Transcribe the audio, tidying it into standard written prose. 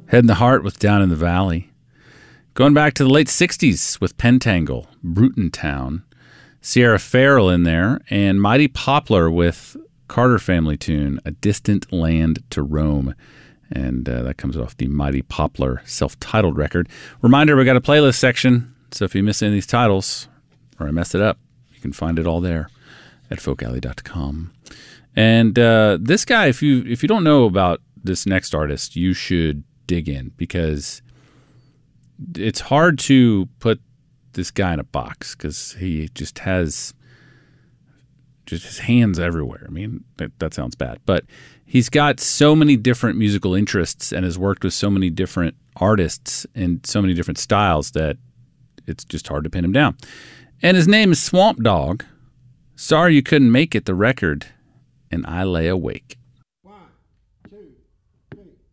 Head in the Heart with Down in the Valley. Going back to the late 60s with Pentangle, Bruton Town. Sierra Farrell in there, and Mighty Poplar with Carter Family tune, A Distant Land to Roam. And that comes off the Mighty Poplar self-titled record. Reminder, we got a playlist section, so if you miss any of these titles, or I messed it up, you can find it all there at folkalley.com. And this guy, if you don't know about this next artist, you should dig in, because it's hard to put this guy in a box, because he just has his hands everywhere. I mean, that sounds bad, but he's got so many different musical interests and has worked with so many different artists in so many different styles that it's just hard to pin him down. And his name is Swamp Dogg. Sorry You Couldn't Make It, the record, and I Lay Awake. 1, 2, 3.